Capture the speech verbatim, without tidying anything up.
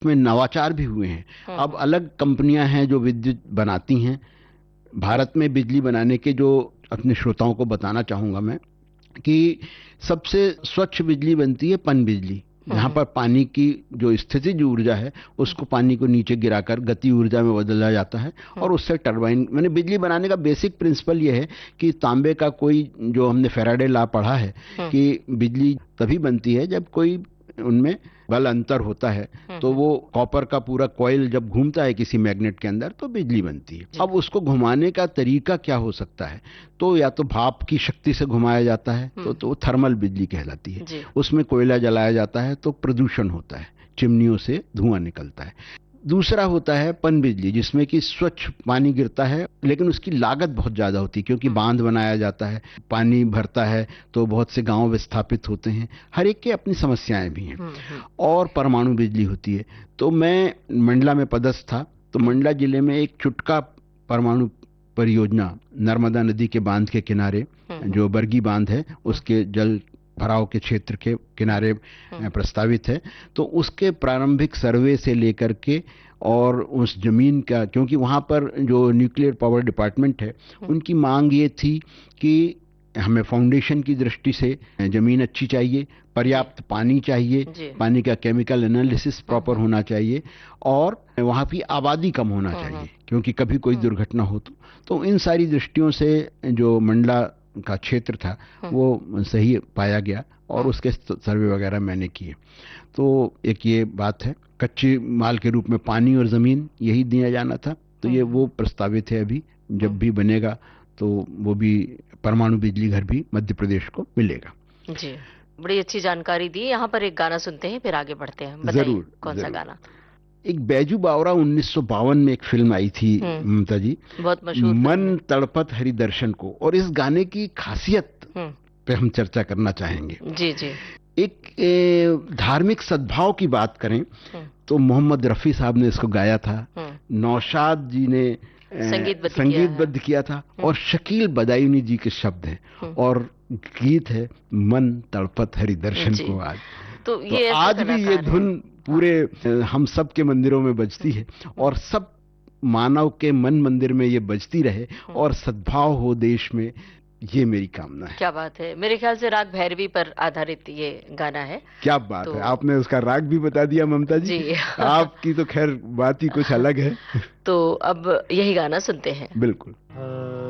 में नवाचार भी हुए हैं। हम्म अब हम्म, अलग कंपनियां हैं जो विद्युत बनाती हैं। भारत में बिजली बनाने के जो अपने श्रोताओं को बताना चाहूंगा मैं कि सबसे स्वच्छ बिजली बनती है पन बिजली, हम्म जहां हम्म, पर पानी की जो स्थितिज ऊर्जा है उसको पानी को नीचे गिराकर गति ऊर्जा में बदला जाता है और हम्म, उससे टरबाइन, मैंने बिजली बनाने का बेसिक प्रिंसिपल ये है कि तांबे का कोई, जो हमने फैराडे लॉ पढ़ा है हम्म, कि बिजली तभी बनती है जब कोई उनमें बल अंतर होता है, हम्म, तो हम्म, वो कॉपर का पूरा कॉइल जब घूमता है किसी मैग्नेट के अंदर तो बिजली बनती है। जी। अब उसको घुमाने का तरीका क्या हो सकता है? तो या तो भाप की शक्ति से घुमाया जाता है तो हम्म, तो वो थर्मल बिजली कहलाती है। जी उसमें कोयला जलाया जाता है तो प्रदूषण होता है, चिमनियों से धुआं निकलता है। दूसरा होता है पन बिजली, जिसमें कि स्वच्छ पानी गिरता है लेकिन उसकी लागत बहुत ज्यादा होती है क्योंकि हम्म बांध बनाया जाता है, पानी भरता है, तो बहुत से गांव विस्थापित होते हैं, हर एक की अपनी समस्याएं भी हैं। हम्म हम्म और परमाणु बिजली होती है। तो मैं मंडला में पदस्थ था, तो हम्म मंडला जिले में एक चुटका परमाणु परियोजना नर्मदा नदी के बांध के किनारे, हम्म हम्म जो बरगी बांध है हम्म उसके जल भराव के क्षेत्र के हम्म किनारे हम्म, अ, प्रस्तावित है। तो उसके प्रारंभिक सर्वे से लेकर के और उस जमीन का, क्योंकि वहाँ पर जो न्यूक्लियर पावर डिपार्टमेंट है हम्म, उनकी मांग ये थी कि हमें फाउंडेशन की दृष्टि से जमीन अच्छी चाहिए, जी पर्याप्त पानी चाहिए, जी पानी का केमिकल एनालिसिस हम्म प्रॉपर हम्म होना चाहिए, और वहाँ की आबादी कम होना हम्म हम्म चाहिए क्योंकि कभी कोई हम्म दुर्घटना हो तो तो इन सारी दृष्टियों से जो मंडला का क्षेत्र था हम्म वो सही पाया गया और हम्म, उसके सर्वे वगैरह मैंने किए। तो एक ये बात है, कच्चे माल के रूप में पानी और ज़मीन यही दिया जाना था, तो हम्म, ये वो हम्म, प्रस्तावित है अभी। हम्म, जब भी बनेगा तो वो भी परमाणु बिजली घर भी मध्य प्रदेश को मिलेगा। जी बड़ी अच्छी जानकारी दी। यहाँ पर एक गाना सुनते हैं फिर आगे बढ़ते हैं, बताइए जरूर कौन सा जरूर। गाना। एक बैजू बावरा उन्नीस सौ बावन में एक फिल्म आई थी हम्म ममता जी, बहुत मशहूर फिल्म है। मन तड़पत हरि दर्शन को, और इस गाने की खासियत हम्म पे हम चर्चा करना चाहेंगे। जी जी एक ए, धार्मिक सद्भाव की बात करें हम्म तो मोहम्मद रफ़ी साहब ने इसको गाया था, हम्म नौशाद जी ने ए, संगीतबद्ध किया है। संगीतबद्ध किया था, और हम्म शकील बदायूनी जी के शब्द हैं, हम्म और गीत है मन तड़पत हरि दर्शन जी को आज। तो तो ये ऐसे आज भी ये कलाकार हैं। धुन हाँ पूरे अ, हम सब के मंदिरों में बजती हम्म है, हम्म और सब मानव के मन मंदिर में ये बजती रहे हम्म और सद्भाव हो देश में, ये मेरी कामना है। क्या बात है, मेरे ख्याल से राग भैरवी पर आधारित ये गाना है। क्या बात तो है, आपने उसका राग भी बता दिया ममता जी। जी आपकी तो खैर बात ही कुछ अलग है। तो अब यही गाना सुनते हैं। बिल्कुल।